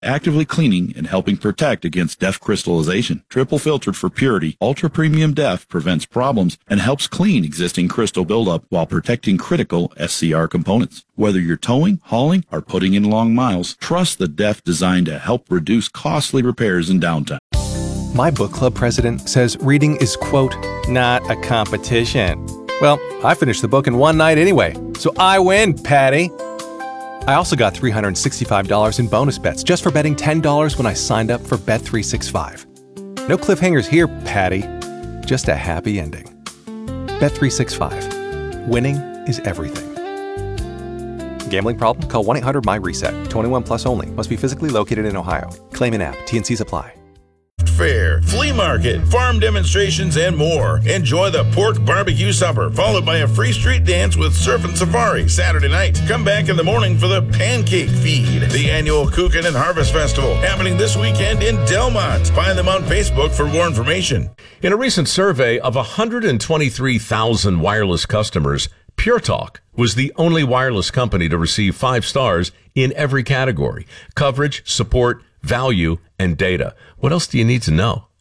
actively cleaning and helping protect against DEF crystallization. Triple filtered for purity, Ultra Premium DEF prevents problems and helps clean existing crystal buildup while protecting critical SCR components. Whether you're towing, hauling, or putting in long miles, trust the DEF design to help reduce costly repairs and downtime. My book club president says reading is, quote, not a competition. Well, I finished the book in one night anyway, so I win, Patty. I also got $365 in bonus bets just for betting $10 when I signed up for Bet365. No cliffhangers here, Patty. Just a happy ending. Bet365. Winning is everything. Gambling problem? Call 1-800-MY-RESET. 21 plus only. Must be physically located in Ohio. Claim in app. T&Cs apply. Fair, flea market, farm demonstrations, and more. Enjoy the pork barbecue supper, followed by a free street dance with Surf and Safari Saturday night. Come back in the morning for the Pancake Feed, the annual Kuchen and Harvest Festival, happening this weekend in Delmont. Find them on Facebook for more information. In a recent survey of 123,000 wireless customers, Pure Talk was the only wireless company to receive 5 stars in every category: coverage, support, value, and data. What else do you need to know?